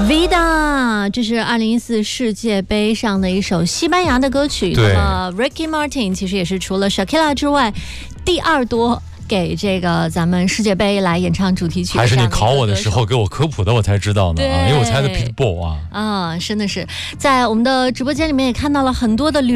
Vida， 这是2014世界杯上的一首西班牙的歌曲。那么 Ricky Martin 其实也是除了 Shakira 之外第二多给这个咱们世界杯来演唱主题曲。 还是你考我的时候给我科普的，我才知道呢因为我猜的 Pitbull 真的是在我们的直播间里面也看到了很多的